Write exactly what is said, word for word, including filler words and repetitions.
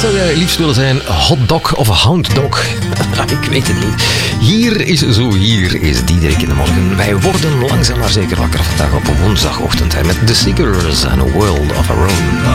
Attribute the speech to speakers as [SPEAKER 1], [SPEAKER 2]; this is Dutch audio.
[SPEAKER 1] zou jij liefst willen zijn? Hotdog of hounddog? Ik weet het niet. Hier is zo, hier is Diederik in de morgen. Wij worden langzaam maar zeker wakker vandaag op woensdagochtend. Hè, met The Seekers and A World of Our Own.